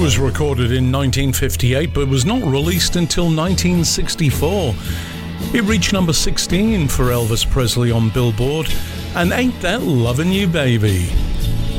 was recorded in 1958 but was not released until 1964. It reached number 16 for Elvis Presley on Billboard, and Ain't That Lovin' You Baby.